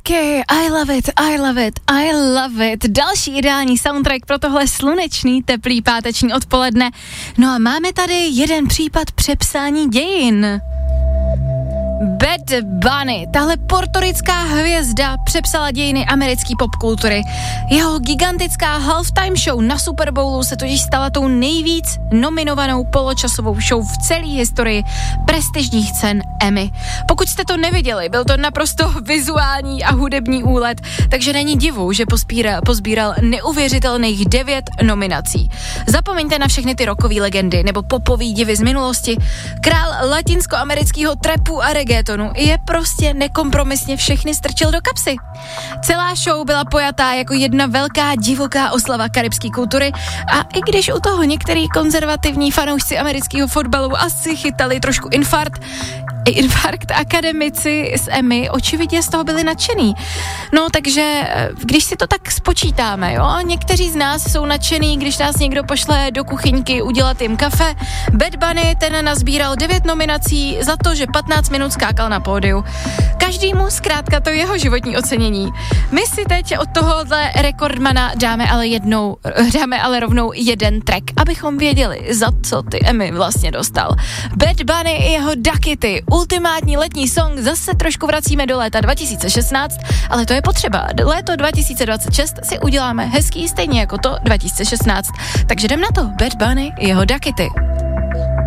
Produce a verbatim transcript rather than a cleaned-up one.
Taky, I love it, I love it, I love it. Další ideální soundtrack pro tohle slunečný, teplý páteční odpoledne. No a máme tady jeden případ přepsání dějin. Bad Bunny, tahle portorická hvězda přepsala dějiny americké popkultury. Jeho gigantická halftime show na Super Bowlu se totiž stala tou nejvíc nominovanou poločasovou show v celé historii prestižních cen Emmy. Pokud jste to neviděli, byl to naprosto vizuální a hudební úlet, takže není divu, že pospíral, pozbíral neuvěřitelných devět nominací. Zapomeňte na všechny ty rockové legendy nebo popový divy z minulosti. Král latinskoamerického trapu a reggaetonu je prostě nekompromisně všechny strčil do kapsy. Celá show byla pojatá jako jedna velká divoká oslava karibské kultury a i když u toho některý konzervativní fanoušci amerického fotbalu asi chytali trošku infarkt, infarkt, akademici z Emmy očividně z toho byli nadšený. No takže, když si to tak spočítáme, jo, někteří z nás jsou nadšený, když nás někdo pošle do kuchyňky udělat jim kafe. Bad Bunny ten nazbíral devět nominací za to, že patnáct minut skákal na pódiu. Každému zkrátka to jeho životní ocenění. My si teď od tohohle rekordmana dáme ale jednou, dáme ale rovnou jeden track, abychom věděli, za co ty Emmy vlastně dostal. Bad Bunny i jeho Duckity, ultimátní letní song, zase trošku vracíme do léta dva tisíce šestnáct, ale to je potřeba. Léto dva tisíce dvacet šest si uděláme hezký, stejně jako to dva tisíce šestnáct. Takže jdem na to, Bad Bunny, jeho Duckity.